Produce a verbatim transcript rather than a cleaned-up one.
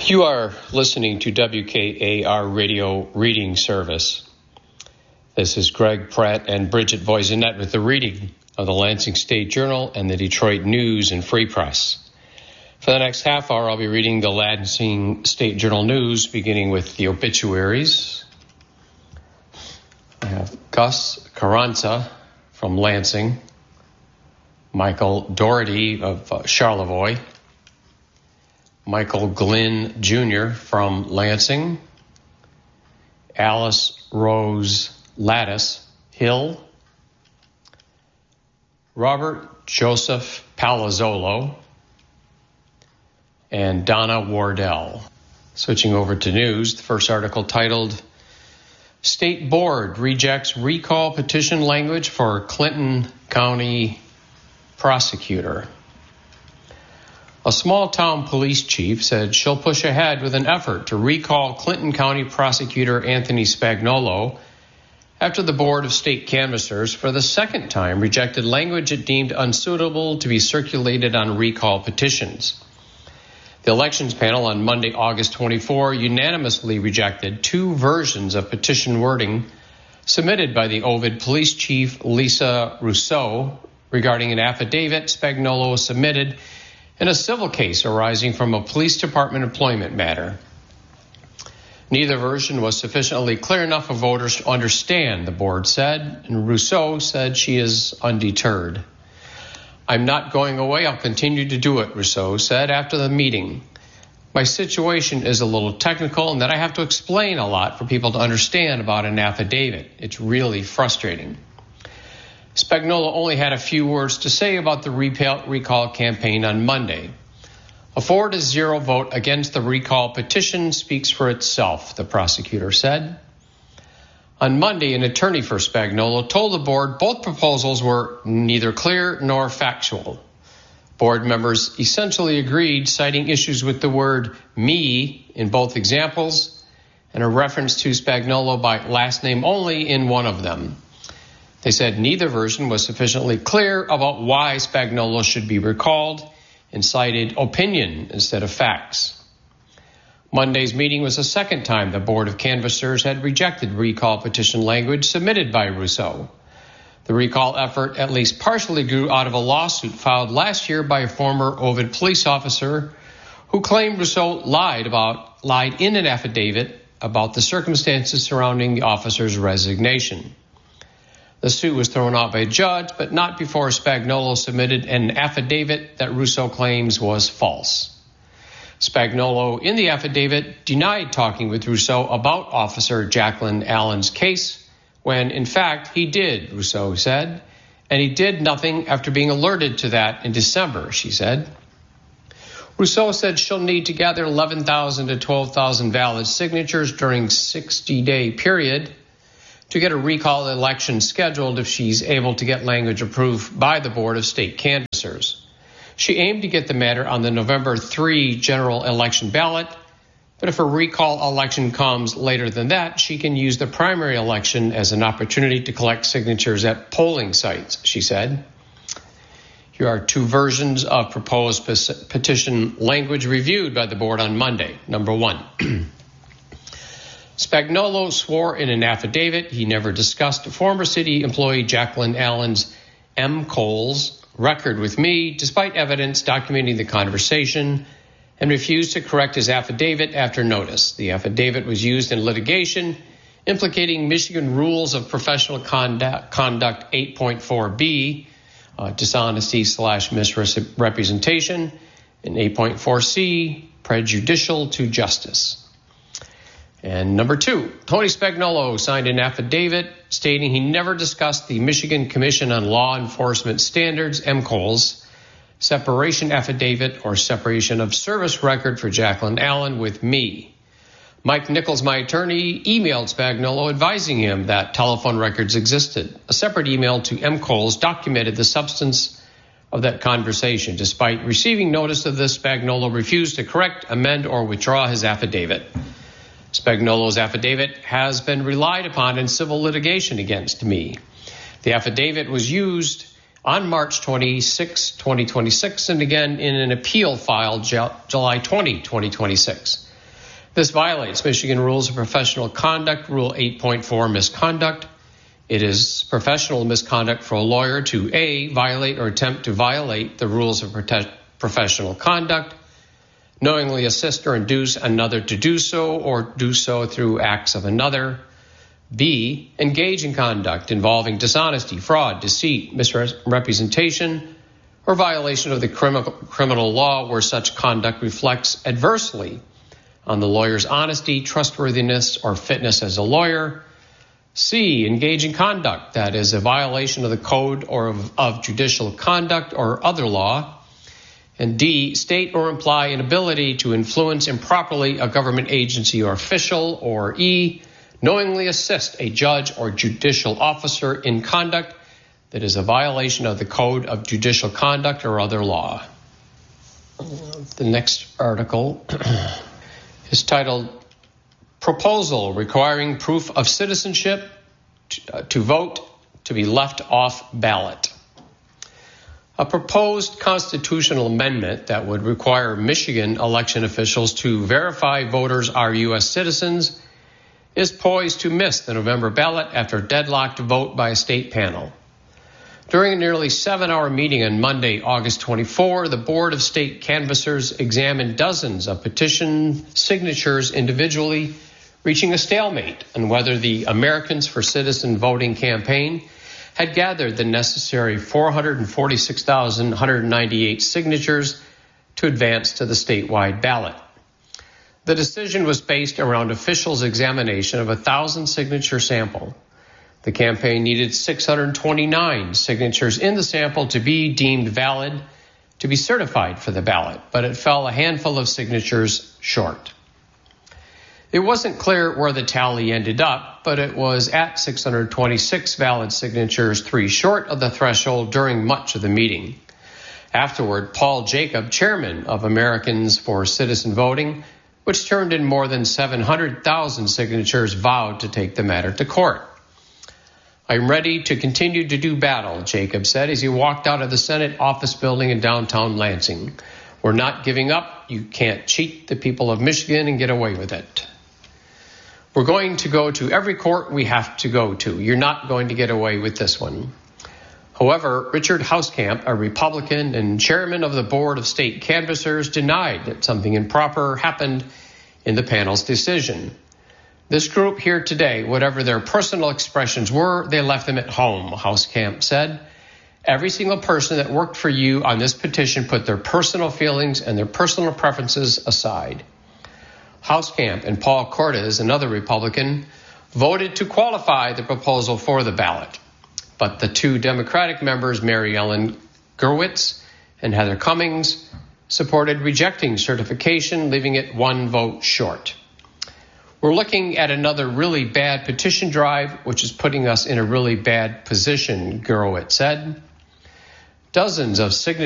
You are listening to W K A R Radio Reading Service. This is Greg Pratt and Bridget Voisinet with the reading of the Lansing State Journal and the Detroit News and Free Press. For the next half hour, I'll be reading the Lansing State Journal News, beginning with the obituaries. I have Gus Carranza from Lansing, Michael Doherty of uh, Charlevoix, Michael Glynn Junior from Lansing, Alice Rose Lattice Hill, Robert Joseph Palazzolo, and Donna Wardell. Switching over to news, the first article titled, State Board Rejects Recall Petition Language for Clinton County Prosecutor. A small-town police chief said she'll push ahead with an effort to recall Clinton County Prosecutor Anthony Spagnuolo after the Board of State Canvassers for the second time rejected language it deemed unsuitable to be circulated on recall petitions. The elections panel on Monday, August twenty-fourth, unanimously rejected two versions of petition wording submitted by the Ovid Police Chief Lisa Rousseau regarding an affidavit Spagnuolo submitted in a civil case arising from a police department employment matter. Neither version was sufficiently clear enough for voters to understand, the board said, and Rousseau said she is undeterred. I'm not going away. I'll continue to do it, Rousseau said after the meeting. My situation is a little technical and that I have to explain a lot for people to understand about an affidavit. It's really frustrating. Spagnuolo only had a few words to say about the recall campaign on Monday. A four to zero vote against the recall petition speaks for itself, the prosecutor said. On Monday, an attorney for Spagnuolo told the board both proposals were neither clear nor factual. Board members essentially agreed, citing issues with the word me in both examples and a reference to Spagnuolo by last name only in one of them. They said neither version was sufficiently clear about why Spagnuolo should be recalled and cited opinion instead of facts. Monday's meeting was the second time the Board of Canvassers had rejected recall petition language submitted by Rousseau. The recall effort at least partially grew out of a lawsuit filed last year by a former Ovid police officer who claimed Rousseau lied about lied in an affidavit about the circumstances surrounding the officer's resignation. The suit was thrown out by a judge, but not before Spagnuolo submitted an affidavit that Rousseau claims was false. Spagnuolo, in the affidavit, denied talking with Rousseau about Officer Jacqueline Allen's case, when, in fact, he did, Rousseau said, and he did nothing after being alerted to that in December, she said. Rousseau said she'll need to gather eleven thousand to twelve thousand valid signatures during a sixty-day period to get a recall election scheduled if she's able to get language approved by the Board of State Canvassers. She aimed to get the matter on the November third general election ballot, but if a recall election comes later than that, she can use the primary election as an opportunity to collect signatures at polling sites, she said. Here are two versions of proposed petition language reviewed by the board on Monday. Number one. Spagnuolo swore in an affidavit he never discussed former city employee Jacqueline Allen's M. Coles record with me, despite evidence documenting the conversation, and refused to correct his affidavit after notice. The affidavit was used in litigation implicating Michigan Rules of Professional Conduct, Conduct eight point four B, uh, dishonesty slash misrepresentation, and eight point four C, prejudicial to justice. And number two, Tony Spagnuolo signed an affidavit stating he never discussed the Michigan Commission on Law Enforcement Standards, M C O L S, separation affidavit or separation of service record for Jacqueline Allen with me. Mike Nichols, my attorney, emailed Spagnuolo advising him that telephone records existed. A separate email to M C O L S documented the substance of that conversation. Despite receiving notice of this, Spagnuolo refused to correct, amend, or withdraw his affidavit. Spagnuolo's affidavit has been relied upon in civil litigation against me. The affidavit was used on March twenty-sixth, twenty twenty-six, and again in an appeal filed July twentieth, twenty twenty-six. This violates Michigan Rules of Professional Conduct, Rule eight point four, misconduct. It is professional misconduct for a lawyer to A, violate or attempt to violate the rules of prote- professional conduct, knowingly assist or induce another to do so or do so through acts of another. B, engage in conduct involving dishonesty, fraud, deceit, misrepresentation, or violation of the criminal, criminal law where such conduct reflects adversely on the lawyer's honesty, trustworthiness, or fitness as a lawyer. C, engage in conduct that is a violation of the code or of, of judicial conduct or other law. And D, state or imply an ability to influence improperly a government agency or official. Or E, knowingly assist a judge or judicial officer in conduct that is a violation of the code of judicial conduct or other law. The next article is titled Proposal Requiring Proof of Citizenship to, uh, to Vote to be Left Off Ballot. A proposed constitutional amendment that would require Michigan election officials to verify voters are U S citizens is poised to miss the November ballot after a deadlocked vote by a state panel. During a nearly seven-hour meeting on Monday, August twenty-fourth, the Board of State Canvassers examined dozens of petition signatures individually, reaching a stalemate on whether the Americans for Citizen Voting campaign had gathered the necessary four hundred forty-six thousand one hundred ninety-eight signatures to advance to the statewide ballot. The decision was based around officials' examination of a thousand signature sample. The campaign needed six hundred twenty-nine signatures in the sample to be deemed valid to be certified for the ballot, but it fell a handful of signatures short. It wasn't clear where the tally ended up, but it was at six hundred twenty-six valid signatures, three short of the threshold during much of the meeting. Afterward, Paul Jacob, chairman of Americans for Citizen Voting, which turned in more than seven hundred thousand signatures, vowed to take the matter to court. I'm ready to continue to do battle, Jacob said as he walked out of the Senate office building in downtown Lansing. We're not giving up. You can't cheat the people of Michigan and get away with it. We're going to go to every court we have to go to. You're not going to get away with this one. However, Richard Hauskamp, a Republican and chairman of the Board of State Canvassers, denied that something improper happened in the panel's decision. This group here today, whatever their personal expressions were, they left them at home, Hauskamp said. Every single person that worked for you on this petition put their personal feelings and their personal preferences aside. Hauskamp and Paul Cortez, another Republican, voted to qualify the proposal for the ballot. But the two Democratic members, Mary Ellen Gurwitz and Heather Cummings, supported rejecting certification, leaving it one vote short. We're looking at another really bad petition drive, which is putting us in a really bad position, Gurwitz said. Dozens of signatures